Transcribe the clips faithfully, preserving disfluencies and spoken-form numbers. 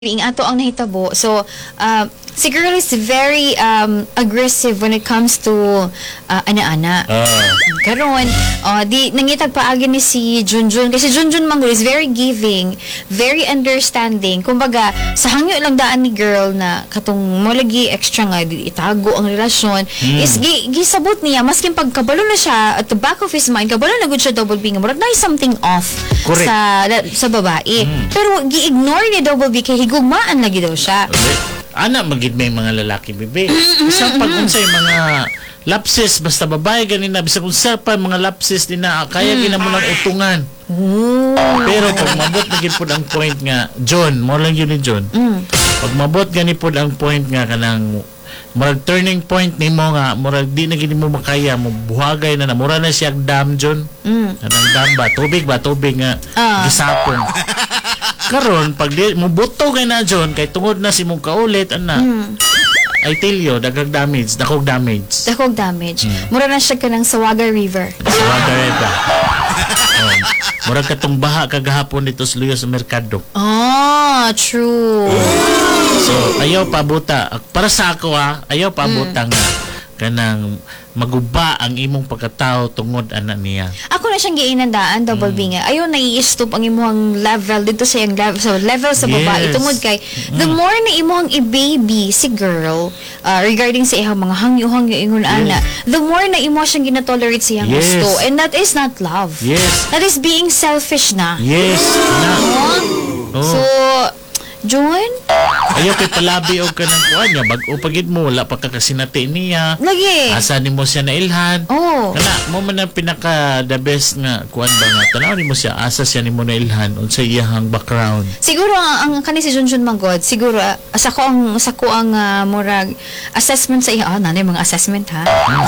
Ing ato ang nahitabo. So, uh, si girl is very um, aggressive when it comes to uh, ana-ana. Ah. Karon, uh, di nangitag paagi ni si Junjun kasi Junjun Manggol is very giving, very understanding. Kumbaga, sa hangyo lang daan ni girl na katong mo lagi extra nga di itago ang relasyon is gi, gisabot niya maskin pagkabalo na siya at the back of his mind kabalo na gud siya double B nga murag na something off Correct. sa sa babae. Pero gi-ignore ni double B kay higugmaan lagi daw siya. Ana magid may mga lalaki bebe. Sa pag unsay mga lapses basta babae ganina bisag unsa pa mga lapses din na kaya mm. mo lang utungan. Ooh. Pero pag mabot na gid pud ang point nga John, mo lang yun ni John. Mm. Pag mabot gani pud ang point nga kanang murag turning point nimo nga murag di na gid mo makaya mo buhagay na na mura na siya dam John. Mm. Anong dam ba tubig ba tubig nga Ah. gisapon. Karon pag di mo buto kay na John kay tungod na si mong kaulit ana. Mm. I tell you dagag damage, dakog damage. Dakog damage. Mm. Mura na siya kanang Sawaga River. Sa Wagareda. Oh, murag katong baha kagahapon dito sa Luyo sa merkado. Ah, true. So ayaw pabuta para sa ako ha, ayaw pabuta nga kanang maguba ang imong pagkatao tungod ana niya. Ako na siyang giinandaan, double B nga. Ayaw na i-stop ang imuhang level dito sa yung level, sa level sa babae. Yes. Tungod kay, the more na imuhang i-baby si girl, uh, regarding sa ihang mga hangyo-hangyo ingon ana, the more na imo siyang ginatolerate sa iyang Yes. gusto. And that is not love. Yes. That is being selfish na. Yes. Na. Oh. So, John, Ayaw kay palabi og kanang kuan niya bag-o pagid mo wala pa kakasinati niya. lagi. Asa nimo siya na ilhan. Oh. Kana mo man ang pinaka the best nga kuan ba nga tanaw nimo siya asa siya nimo na ilhan unsa iyang background. Siguro ang, ang kani si Junjun Manggod, siguro uh, sa ko ang sa ko ang uh, murag assessment sa iya. Ah, nanay mga assessment ha.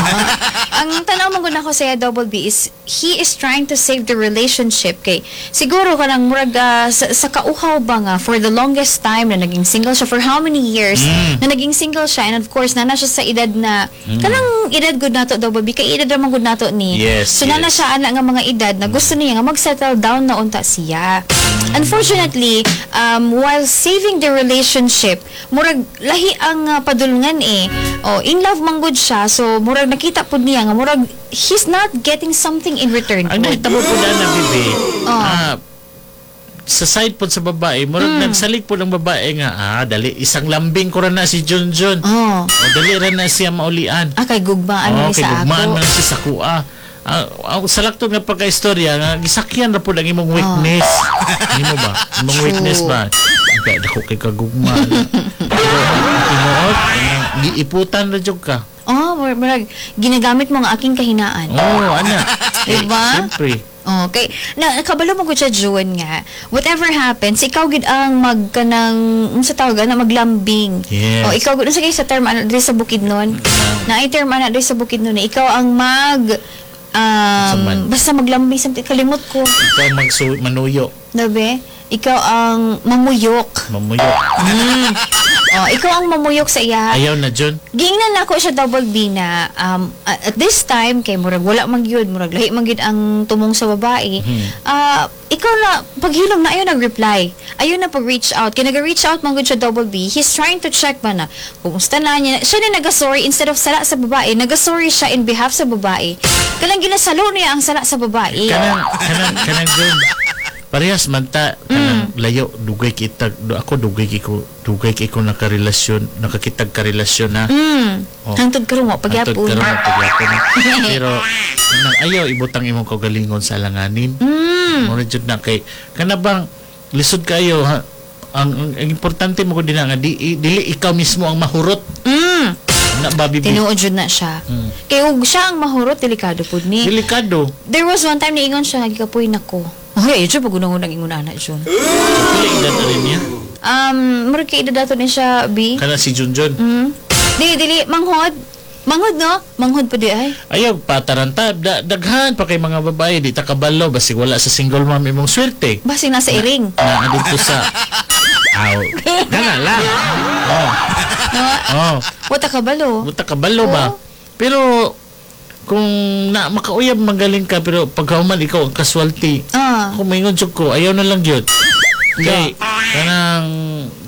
Ah, ang tanaw man gud nako sa iya, double B is he is trying to save the relationship kay siguro kanang murag uh, sa, sa kauhaw ba nga for the longest time na naging single siya for how many years Mm. na naging single siya and of course nana siya sa edad na kanang edad gud nato double B kay edad ra man gud nato ni. Yes, So nana yes. siya ana nga mga edad na gusto niya nga mag-settle down na unta siya. Unfortunately, um, while saving the relationship, murag lahi ang uh, padulungan eh. Oh, in love man gud siya. So murag nakita pud niya nga murag he's not getting something in return. Ang pud. nahitabo po na na bibi. Oh. Ah, sa side po sa babae, murag nagsalig po ng babae nga, ah, dali, isang lambing ko rin na si John John. Oh. O dali rin na siya maulian. Ah, kay gugmaan Oh, man kay sa gugmaan ako. man siya sa kuha. Ah, ang salakto nga pagka-istorya nga gisakyan na po ang imong weakness. Imo ba? Imong True. weakness ba? Kaya dako kay kagugma. Pero tinuod, giiputan na jud ka. Oh, murag, murag ginagamit mo nga aking kahinaan. Oh, ana. Diba? Siyempre. Okay. Na kabalo mo gud siya June nga. Whatever happens, ikaw gid ang magkanang unsa tawag na maglambing. Yes. O ikaw gud unsa kay sa term ana diri sa Bukidnon. Na ay term ana diri sa Bukidnon na ikaw ang mag um, man? basta maglambing something kalimot ko. Ikaw magsu manuyo. Dabe? Ikaw ang mamuyok. Mamuyok. Oh, ikaw ang mamuyok sa iya. Ayaw na John. Gingnan nako siya double B na um, at this time kay murag wala man gyud murag lahi man gyud ang tumong sa babae. Ah, ikaw na paghilom na ayo nag-reply. Ayo na pag-reach out. Kay nag-reach out man gyud siya double B. He's trying to check ba na kumusta na niya. Siya na nag-sorry instead of sala sa babae. Nag-sorry siya in behalf sa babae. Kanang ginasalo niya ang sala sa babae. Kanang kanang kanang John. Parehas man ta kanang layo dugay kita du- ako dugay ko dugay ko nakarelasyon nakakitag karelasyon na. Mm. Oh. Hangtod karon mo Antod pagyapon. karon ang pagyapon. Pero kanang ayaw ibutang imong kaugalingon sa alanganin. Mm. Mo jud na kay kana bang lisod kayo ha? Ang, ang, ang importante mo ko din nga di, i- dili ikaw mismo ang mahurot Mm. na ba bibi. Tinuod jud na siya. Mm. Kay ug siya ang mahurot delikado pud ni. Delikado. There was one time na ingon siya nagikapoy nako. Ay, ayun siya pag unang-unang ingon ana Jun. Pila edad na rin niya. Um, murag kay idadato ni siya B. Kana si Junjun. Mm. Dili dili manghod. Manghod no? Manghod pa di ay. Ayaw pataranta da, daghan pa kay mga babae di ta kabalo basi wala sa single mom imong swerte. Basi nasa iring. Na dito sa aw. Kana lang. Oh. No? Oh. Wata kabalo. Buta kabalo ba? Pero kung na makauyab magaling ka pero pagkauman ikaw ang casualty. Ah. Kung maingon jud ko ayaw na lang jud. Kay kanang